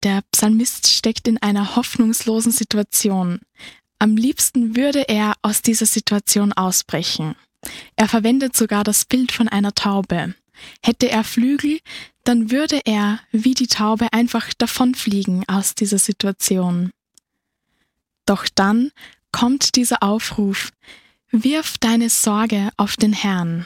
Der Psalmist steckt in einer hoffnungslosen Situation. Am liebsten würde er aus dieser Situation ausbrechen. Er verwendet sogar das Bild von einer Taube. Hätte er Flügel, dann würde er wie die Taube einfach davonfliegen aus dieser Situation. Doch dann kommt dieser Aufruf: Wirf deine Sorge auf den Herrn.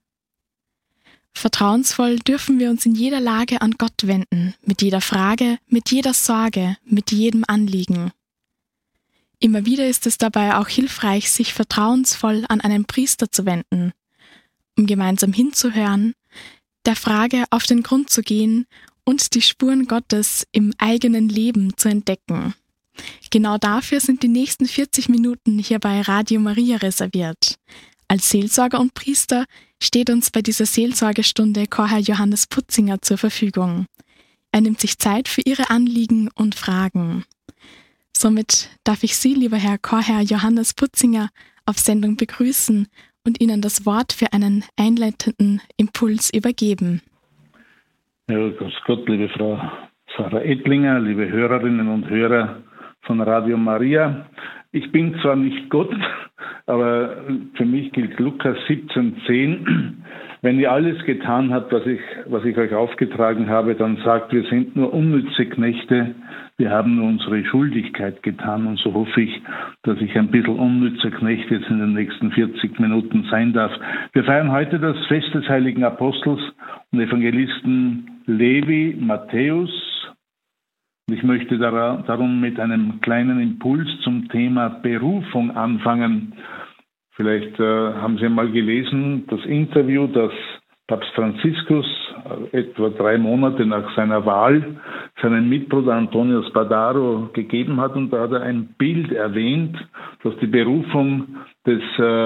Vertrauensvoll dürfen wir uns in jeder Lage an Gott wenden, mit jeder Frage, mit jeder Sorge, mit jedem Anliegen. Immer wieder ist es dabei auch hilfreich, sich vertrauensvoll an einen Priester zu wenden, um gemeinsam hinzuhören, der Frage auf den Grund zu gehen und die Spuren Gottes im eigenen Leben zu entdecken. Genau dafür sind die nächsten 40 Minuten hier bei Radio Maria reserviert. Als Seelsorger und Priester steht uns bei dieser Seelsorgestunde Chorherr Johannes Putzinger zur Verfügung. Er nimmt sich Zeit für Ihre Anliegen und Fragen. Somit darf ich Sie, lieber Herr Chorherr Johannes Putzinger, auf Sendung begrüßen und Ihnen das Wort für einen einleitenden Impuls übergeben. Ja, grüß Gott, liebe Frau Sarah Ettlinger, liebe Hörerinnen und Hörer von Radio Maria. Ich bin zwar nicht Gott, aber für mich gilt Lukas 17,10. Wenn ihr alles getan habt, was ich euch aufgetragen habe, dann sagt, wir sind nur unnütze Knechte, wir haben nur unsere Schuldigkeit getan. Und so hoffe ich, dass ich ein bisschen unnützer Knecht jetzt in den nächsten 40 Minuten sein darf. Wir feiern heute das Fest des heiligen Apostels und Evangelisten Levi Matthäus. Ich möchte darum mit einem kleinen Impuls zum Thema Berufung anfangen. Vielleicht haben Sie mal gelesen, das Interview, das Papst Franziskus etwa 3 Monate nach seiner Wahl seinem Mitbruder Antonio Spadaro gegeben hat. Und da hat er ein Bild erwähnt, das die Berufung des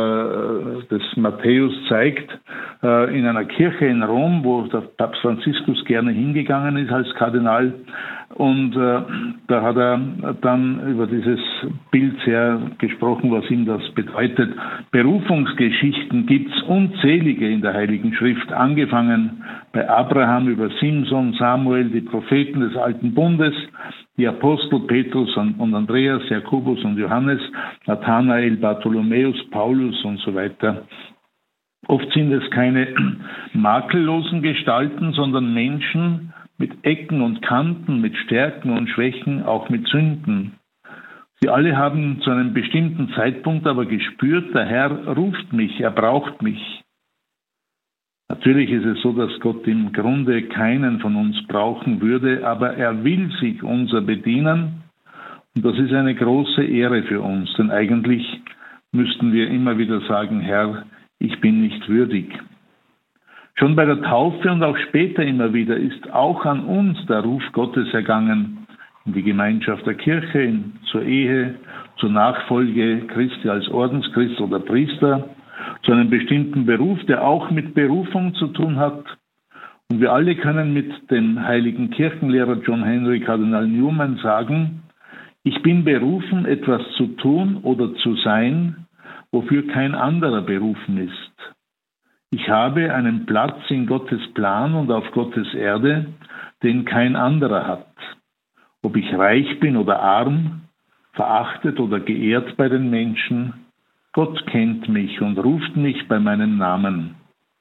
Matthäus zeigt, in einer Kirche in Rom, wo der Papst Franziskus gerne hingegangen ist als Kardinal. Und da hat er dann über dieses Bild sehr gesprochen, was ihm das bedeutet. Berufungsgeschichten gibt es unzählige in der Heiligen Schrift, angefangen bei Abraham über Simson, Samuel, die Propheten des Alten Bundes, die Apostel Petrus und Andreas, Jakobus und Johannes, Nathanael, Bartholomäus, Paulus und so weiter. Oft sind es keine makellosen Gestalten, sondern Menschen mit Ecken und Kanten, mit Stärken und Schwächen, auch mit Sünden. Sie alle haben zu einem bestimmten Zeitpunkt aber gespürt, der Herr ruft mich, er braucht mich. Natürlich ist es so, dass Gott im Grunde keinen von uns brauchen würde, aber er will sich unser bedienen und das ist eine große Ehre für uns, denn eigentlich müssten wir immer wieder sagen, Herr, ich bin nicht würdig. Schon bei der Taufe und auch später immer wieder ist auch an uns der Ruf Gottes ergangen, in die Gemeinschaft der Kirche, zur Ehe, zur Nachfolge Christi als Ordenschrist oder Priester, zu einem bestimmten Beruf, der auch mit Berufung zu tun hat. Und wir alle können mit dem heiligen Kirchenlehrer John Henry Cardinal Newman sagen, ich bin berufen, etwas zu tun oder zu sein, wofür kein anderer berufen ist. Ich habe einen Platz in Gottes Plan und auf Gottes Erde, den kein anderer hat. Ob ich reich bin oder arm, verachtet oder geehrt bei den Menschen, Gott kennt mich und ruft mich bei meinem Namen.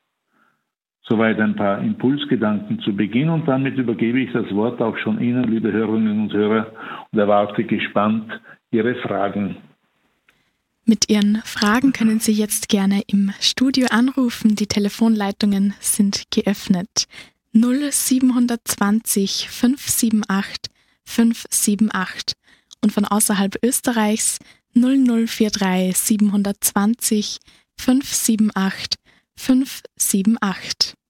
Soweit ein paar Impulsgedanken zu Beginn und damit übergebe ich das Wort auch schon Ihnen, liebe Hörerinnen und Hörer, und erwarte gespannt Ihre Fragen. Mit Ihren Fragen können Sie jetzt gerne im Studio anrufen. Die Telefonleitungen sind geöffnet. 0720 578 578 und von außerhalb Österreichs 0043 720 578 578.